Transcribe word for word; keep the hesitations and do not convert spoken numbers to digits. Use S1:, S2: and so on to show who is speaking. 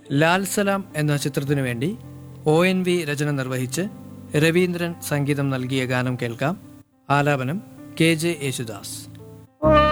S1: ലാൽ സലാം എന്ന ചിത്രത്തിനു വേണ്ടി ഒ എൻ വി രചന നിർവഹിച്ച് രവീന്ദ്രൻ സംഗീതം നൽകിയ ഗാനം കേൾക്കാം. ആലാപനം കെ ജെ യേശുദാസ്.